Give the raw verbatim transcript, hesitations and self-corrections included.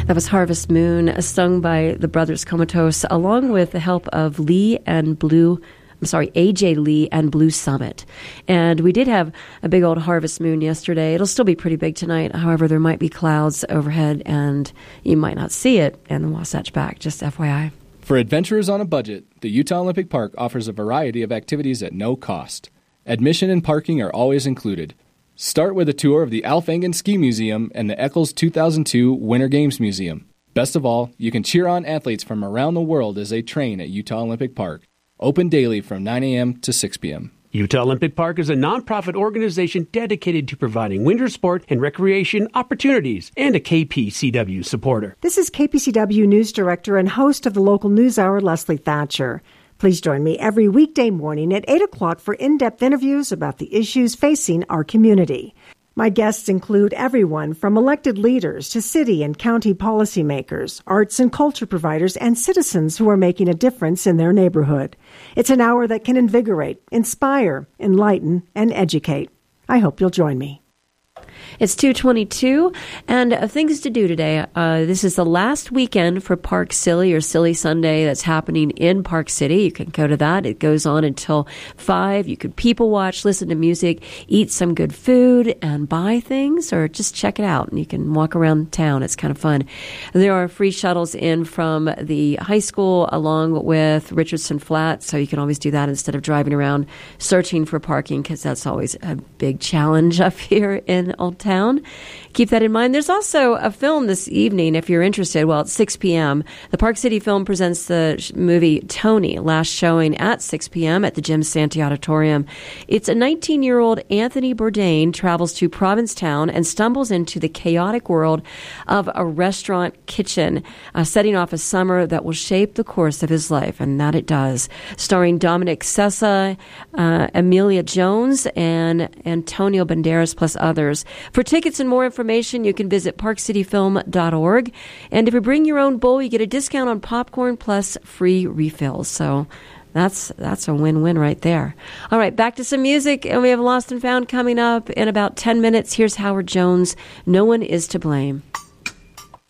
That was Harvest Moon, sung by the Brothers Comatose, along with the help of Lee and Blue, I'm sorry, A J Lee and Blue Summit. And we did have a big old Harvest Moon yesterday. It'll still be pretty big tonight. However, there might be clouds overhead, and you might not see it in the Wasatch Back, just F Y I. For adventurers on a budget, the Utah Olympic Park offers a variety of activities at no cost. Admission and parking are always included. Start with a tour of the Alf Engen Ski Museum and the Eccles two thousand two Winter Games Museum. Best of all, you can cheer on athletes from around the world as they train at Utah Olympic Park. Open daily from nine a.m. to six p.m. Utah Olympic Park is a nonprofit organization dedicated to providing winter sport and recreation opportunities and a K P C W supporter. This is K P C W News Director and host of the local news hour, Leslie Thatcher. Please join me every weekday morning at eight o'clock for in-depth interviews about the issues facing our community. My guests include everyone from elected leaders to city and county policymakers, arts and culture providers, and citizens who are making a difference in their neighborhood. It's an hour that can invigorate, inspire, enlighten, and educate. I hope you'll join me. It's two twenty-two, and uh, things to do today. Uh, this is the last weekend for Park Silly, or Silly Sunday, that's happening in Park City. You can go to that. It goes on until five. You can people watch, listen to music, eat some good food, and buy things, or just check it out. And you can walk around town. It's kind of fun. There are free shuttles in from the high school along with Richardson Flat, so you can always do that instead of driving around searching for parking, because that's always a big challenge up here in Old Town. Keep that in mind. There's also a film this evening, if you're interested. Well, at six p.m. The Park City Film presents the movie Tony, last showing at six p.m. at the Jim Santee Auditorium. It's a nineteen-year-old Anthony Bourdain travels to Provincetown and stumbles into the chaotic world of a restaurant kitchen, uh, setting off a summer that will shape the course of his life, and that it does. Starring Dominic Sessa, uh, Emilia Jones, and Antonio Banderas, plus others. For tickets and more information, you can visit park city film dot org. And if you bring your own bowl, you get a discount on popcorn plus free refills. So that's that's a win-win right there. All right, back to some music, and we have Lost and Found coming up in about ten minutes. Here's Howard Jones, No One Is to Blame.